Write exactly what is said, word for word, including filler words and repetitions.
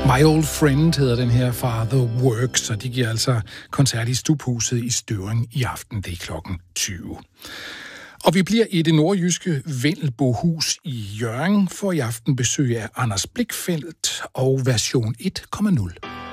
My Old Friend hedder den her fra The Works, og de giver altså koncert i Stubhuset i Støvring i aften. Det er klokken tyve. Og vi bliver i det nordjyske Vendelbohus i Hjørring for i aften besøg af Anders Blichfeldt og version et komma nul.